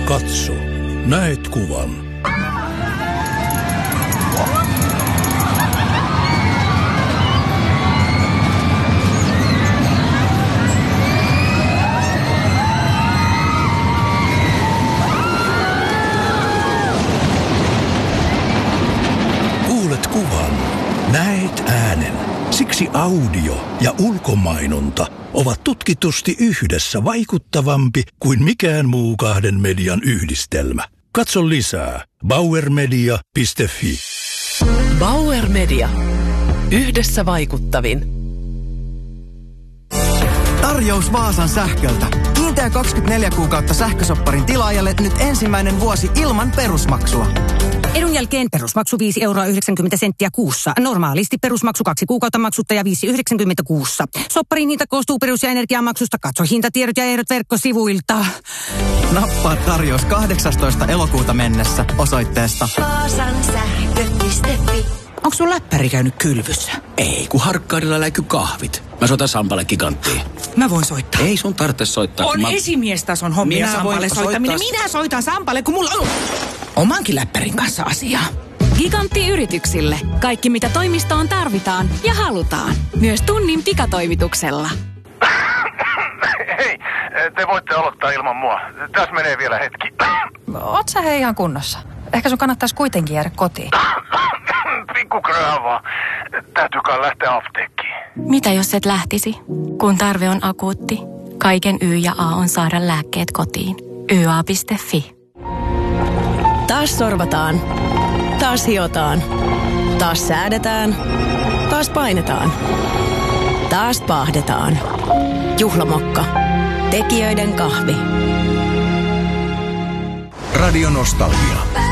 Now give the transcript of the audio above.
Katso. Näet kuvan. Kuulet kuvan. Näet äänen. Siksi audio ja ulkomainonta ovat tutkitusti yhdessä vaikuttavampi kuin mikään muu kahden median yhdistelmä. Katso lisää bauermedia.fi. Bauer Media. Yhdessä vaikuttavin. Tarjous Vaasan sähköltä. Kiinteä 24 kuukautta sähkösopparin tilaajalle nyt ensimmäinen vuosi ilman perusmaksua. Edun jälkeen perusmaksu 5,90 € kuussa. Normaalisti perusmaksu 2 kuukautta maksutta ja 5,90 € kuussa. Sopparin hinta koostuu perus- ja energiamaksusta. Katso hintatiedot ja ehdot verkkosivuilta. Nappaa tarjous 18. elokuuta mennessä osoitteesta vaasansähkö.fi. Onko sun läppäri käynyt kylvyssä? Ei, kun Harkkaudella läiky kahvit. Mä soitan Sampalle Giganttiin. Mä voin soittaa. Ei sun tarvitse soittaa. On esimiestason hommia Minä Sampalle voin soittaminen. soittaa. Minä soitan Sampalle, kun mulla on omankin läppärin kanssa asiaa. Gigantti-yrityksille. Kaikki mitä toimistoon tarvitaan ja halutaan. Myös tunnin pikatoimituksella. Hei, te voitte aloittaa ilman mua. Tässä menee vielä hetki. Oot sä ihan kunnossa? Ehkä sun kannattaisi kuitenkin jäädä kotiin. Pikku kräävaa. Täytyykaan lähteä apteekkiin. Mitä jos et lähtisi? Kun tarve on akuutti, kaiken Y ja A on saada lääkkeet kotiin. YA.fi. Taas sorvataan. Taas hiotaan. Taas säädetään. Taas painetaan. Taas paahdetaan. Juhlamokka. Tekijöiden kahvi. Radio Nostalgia.